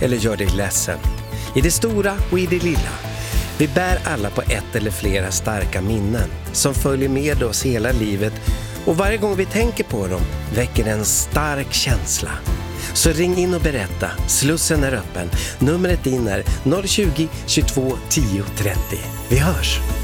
eller gör dig ledsen. I det stora och i det lilla. Vi bär alla på ett eller flera starka minnen som följer med oss hela livet, och varje gång vi tänker på dem väcker en stark känsla. Så ring in och berätta, Slussen är öppen. Numret in är 020 22 10 30. Vi hörs!